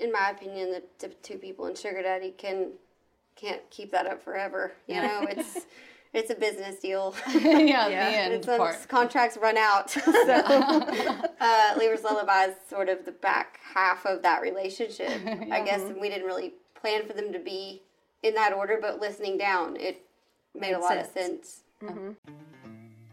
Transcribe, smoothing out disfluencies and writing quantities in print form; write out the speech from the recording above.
in my opinion, the two people in Sugar Daddy can't keep that up forever. You know, it's a business deal. Contracts run out. So Lever's Lullaby is sort of the back half of that relationship. I guess we didn't really plan for them to be in that order, but listening down, it made a lot of sense. Mm-hmm.